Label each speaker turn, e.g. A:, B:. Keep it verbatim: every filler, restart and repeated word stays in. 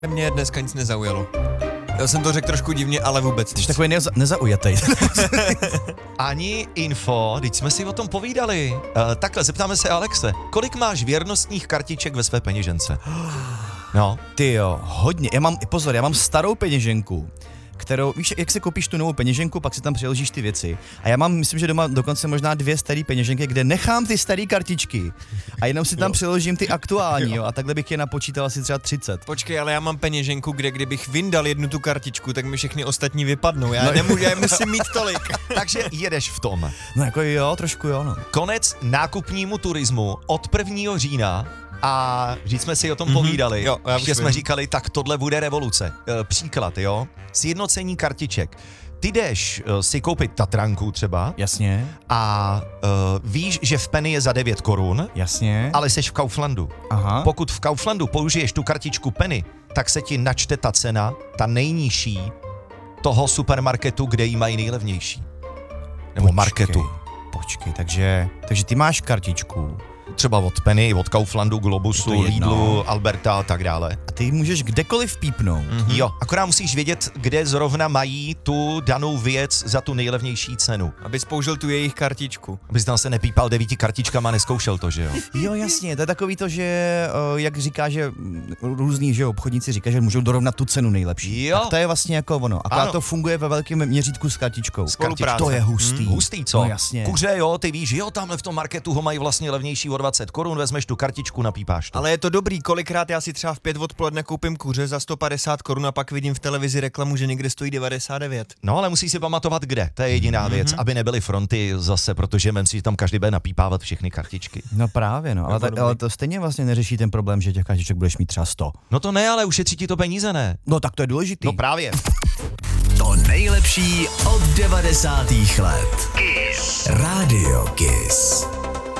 A: Mě dneska nic nezaujalo. Já jsem to řekl trošku divně, ale vůbec
B: Jsi takový neza, nezaujatej.
C: Ani info, teď jsme si o tom povídali. Uh, takhle, zeptáme se Alexe, kolik máš věrnostních kartiček ve své peněžence? No.
B: Ty jo, hodně. Já mám, pozor, já mám starou peněženku, kterou, víš, jak si koupíš tu novou peněženku, pak si tam přiložíš ty věci. A já mám, myslím, že doma dokonce možná dvě staré peněženky, kde nechám ty staré kartičky a jenom si tam jo. přiložím ty aktuální, jo. jo, a takhle bych je napočítal asi třeba třicet.
A: Počkej, ale já mám peněženku, kde kdybych vyndal jednu tu kartičku, tak mi všechny ostatní vypadnou. Já no, nemůžu, já musím mít tolik.
C: Takže jedeš v tom.
B: No jako jo, trošku jo, no.
C: Konec nákupnímu turismu od prvního října. A říct jsme si o tom mm-hmm. povídali,
A: jo,
C: že jsme říkali, tak tohle bude revoluce. E, příklad, jo, sjednocení kartiček. Ty jdeš e, si koupit Tatranku třeba.
B: Jasně.
C: A e, víš, že v Penny je za devět korun.
B: Jasně.
C: Ale seš v Kauflandu.
B: Aha.
C: Pokud v Kauflandu použiješ tu kartičku Penny, tak se ti načte ta cena, ta nejnižší toho supermarketu, kde ji mají nejlevnější. Nebo počkej, marketu.
B: Počkej, takže, takže ty máš kartičku.
C: Třeba od Penny, od Kauflandu, Globusu, Lidlu, Alberta a tak dále.
B: A ty můžeš kdekoliv pípnout.
C: Mm-hmm. Jo, akorát musíš vědět, kde zrovna mají tu danou věc za tu nejlevnější cenu.
A: Abys použil tu jejich kartičku.
C: Abys tam se nepípal devíti kartičkama a neskoušel to, že jo?
B: Jo, jasně, to je takový to, že jak říká, že různí že obchodníci říkají, že můžou dorovnat tu cenu nejlepší.
C: Jo.
B: Tak to je vlastně jako ono. Akorát to funguje ve velkém měřítku s kartičkou.
C: S kartičkou.
B: To je hustý.
C: Hmm, hustý, co?
B: No, jasně.
C: Kuře, jo, ty víš, jo, tamhle v tom marketu ho mají vlastně levnější o dvacet korun, vezmeš tu kartičku, napípáš to.
A: Ale je to dobrý, kolikrát já si třeba v pět odpoledne koupím kuře za sto padesát korun a pak vidím v televizi reklamu, že někde stojí devadesát devět.
C: No, ale musíš si pamatovat kde, to je jediná mm-hmm. věc, aby nebyly fronty zase, protože men si, že tam každý bude napípávat všechny kartičky.
B: No právě, no, ale, tak, ale to stejně vlastně neřeší ten problém, že těch kartiček budeš mít třeba sto.
C: No to ne, ale ušetří ti to peníze, ne?
B: No tak to je důležitý.
C: No právě.
D: To nejlepší od devadesátých let. Kiss. Radio Kiss.